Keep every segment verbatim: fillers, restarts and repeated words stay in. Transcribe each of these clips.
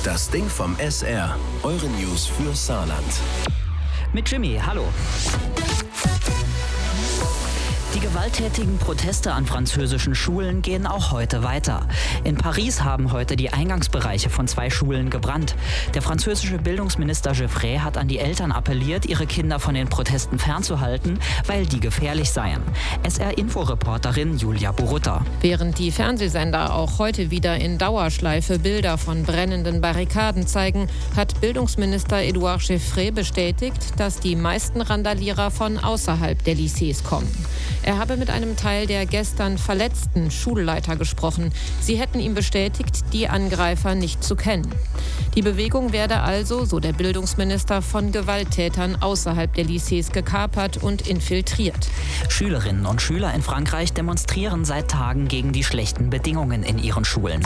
Das Ding vom S R. Eure News für Saarland. Mit Jimmy, hallo. Die gewalttätigen Proteste an französischen Schulen gehen auch heute weiter. In Paris haben heute die Eingangsbereiche von zwei Schulen gebrannt. Der französische Bildungsminister Geoffrey hat an die Eltern appelliert, ihre Kinder von den Protesten fernzuhalten, weil die gefährlich seien. S R-Info-Reporterin Julia Borutta. Während die Fernsehsender auch heute wieder in Dauerschleife Bilder von brennenden Barrikaden zeigen, hat Bildungsminister Edouard Geoffrey bestätigt, dass die meisten Randalierer von außerhalb der Lycées kommen. Er habe mit einem Teil der gestern verletzten Schulleiter gesprochen. Sie hätten ihm bestätigt, die Angreifer nicht zu kennen. Die Bewegung werde also, so der Bildungsminister, von Gewalttätern außerhalb der Lycées gekapert und infiltriert. Schülerinnen und Schüler in Frankreich demonstrieren seit Tagen gegen die schlechten Bedingungen in ihren Schulen.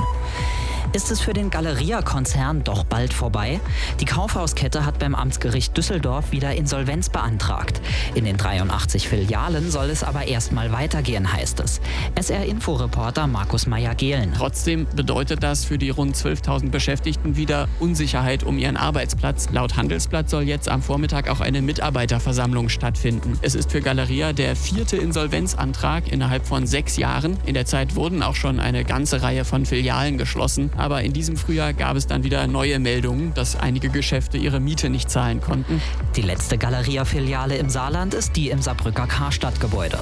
Ist es für den Galeria-Konzern doch bald vorbei? Die Kaufhauskette hat beim Amtsgericht Düsseldorf wieder Insolvenz beantragt. In den dreiundachtzig Filialen soll es aber erstmal weitergehen, heißt es. S R-Info-Reporter Markus Meyer-Gehlen. Trotzdem bedeutet das für die rund zwölftausend Beschäftigten wieder Unsicherheit um ihren Arbeitsplatz. Laut Handelsblatt soll jetzt am Vormittag auch eine Mitarbeiterversammlung stattfinden. Es ist für Galeria der vierte Insolvenzantrag innerhalb von sechs Jahren. In der Zeit wurden auch schon eine ganze Reihe von Filialen geschlossen. Aber in diesem Frühjahr gab es dann wieder neue Meldungen, dass einige Geschäfte ihre Miete nicht zahlen konnten. Die letzte Galeria-Filiale im Saarland ist die im Saarbrücker Karstadtgebäude.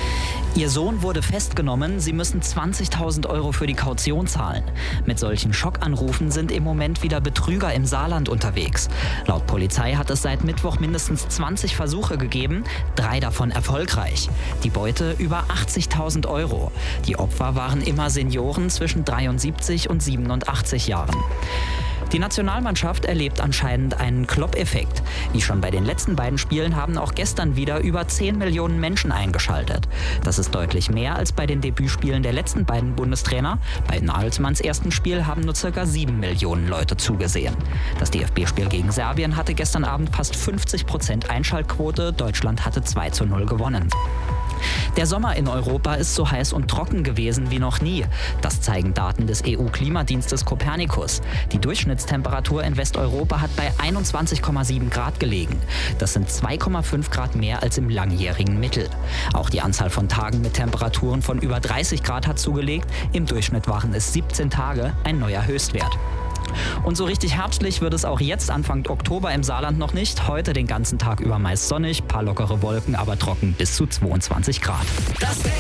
Ihr Sohn wurde festgenommen, sie müssen zwanzigtausend Euro für die Kaution zahlen. Mit solchen Schockanrufen sind im Moment wieder Betrüger im Saarland unterwegs. Laut Polizei hat es seit Mittwoch mindestens zwanzig Versuche gegeben, drei davon erfolgreich. Die Beute über achtzigtausend Euro. Die Opfer waren immer Senioren zwischen dreiundsiebzig und siebenundachtzig Jahren. Die Nationalmannschaft erlebt anscheinend einen Klopp-Effekt. Wie schon bei den letzten beiden Spielen haben auch gestern wieder über zehn Millionen Menschen eingeschaltet. Das ist deutlich mehr als bei den Debütspielen der letzten beiden Bundestrainer. Bei Nagelsmanns ersten Spiel haben nur ca. sieben Millionen Leute zugesehen. Das D F B-Spiel gegen Serbien hatte gestern Abend fast fünfzig Prozent Einschaltquote. Deutschland hatte zwei zu null gewonnen. Der Sommer in Europa ist so heiß und trocken gewesen wie noch nie. Das zeigen Daten des E U-Klimadienstes Copernicus. Die Durchschnittstemperatur in Westeuropa hat bei einundzwanzig Komma sieben Grad gelegen. Das sind zwei Komma fünf Grad mehr als im langjährigen Mittel. Auch die Anzahl von Tagen mit Temperaturen von über dreißig Grad hat zugelegt. Im Durchschnitt waren es siebzehn Tage, ein neuer Höchstwert. Und so richtig herbstlich wird es auch jetzt Anfang Oktober im Saarland noch nicht. Heute den ganzen Tag über meist sonnig, paar lockere Wolken, aber trocken bis zu zweiundzwanzig Grad. Das Ding.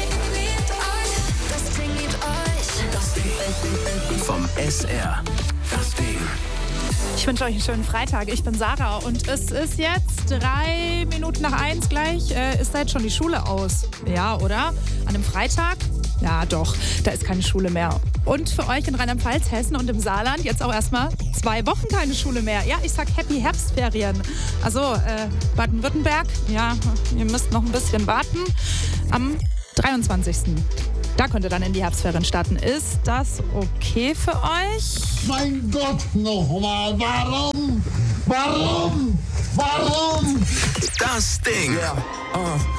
Das Ding liebt euch. Das Ding. Vom S R. Das Ding. Ich wünsche euch einen schönen Freitag. Ich bin Sarah und es ist jetzt drei Minuten nach eins gleich. Äh, ist da jetzt schon die Schule aus? Ja, oder? An einem Freitag? Ja, doch. Da ist keine Schule mehr. Und für euch in Rheinland-Pfalz, Hessen und im Saarland jetzt auch erstmal zwei Wochen keine Schule mehr. Ja, ich sag Happy Herbstferien. Also, äh, Baden-Württemberg, ja, ihr müsst noch ein bisschen warten. Am dreiundzwanzigsten Da könnt ihr dann in die Herbstferien starten. Ist das okay für euch? Mein Gott, nochmal, warum? Warum? Warum? Das Ding. Ja, uh.